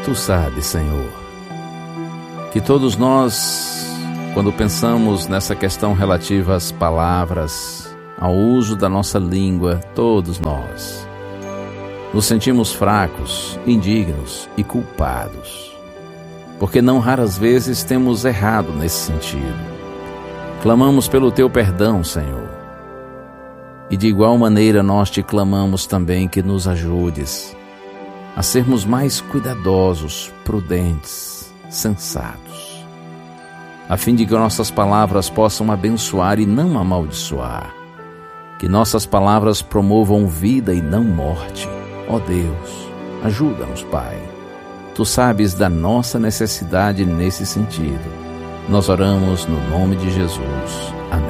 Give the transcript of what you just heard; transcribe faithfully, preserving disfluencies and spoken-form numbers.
Tu sabes, Senhor, que todos nós, quando pensamos nessa questão relativa às palavras, ao uso da nossa língua, todos nós nos sentimos fracos, indignos e culpados, porque não raras vezes temos errado nesse sentido. Clamamos pelo Teu perdão, Senhor, e de igual maneira nós Te clamamos também que nos ajudes a sermos mais cuidadosos, prudentes, sensatos, a fim de que nossas palavras possam abençoar e não amaldiçoar, que nossas palavras promovam vida e não morte. Ó Deus, ajuda-nos, Pai. Tu sabes da nossa necessidade nesse sentido. Nós oramos no nome de Jesus. Amém.